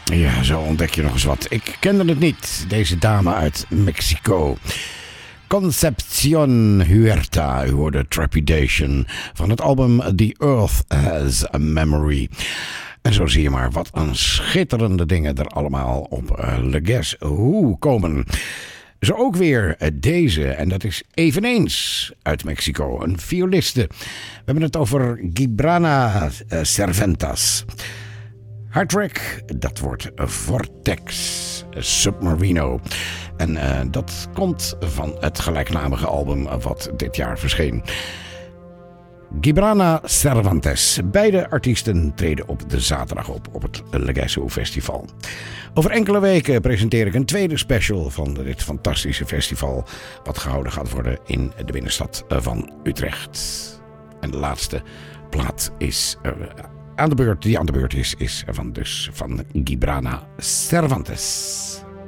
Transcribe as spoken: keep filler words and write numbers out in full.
Ja, zo ontdek je nog eens wat. Ik kende het niet, deze dame uit Mexico. Concepcion Huerta, u hoorde Trepidation van het album The Earth Has a Memory. En zo zie je maar wat een schitterende dingen er allemaal op uh, Le Guess Who komen. Zo ook weer deze, en dat is eveneens uit Mexico, een violiste. We hebben het over Gibrana Cerventas. Haar track, dat wordt Vortex Submarino. En uh, dat komt van het gelijknamige album wat dit jaar verscheen. Gibrana Cervantes. Beide artiesten treden op de zaterdag op op het Le Guess Who Festival. Over enkele weken presenteer ik een tweede special van dit fantastische festival, wat gehouden gaat worden in de binnenstad van Utrecht. En de laatste plaat is uh, aan de beurt, die aan de beurt is, is van, dus van Gibrana Cervantes.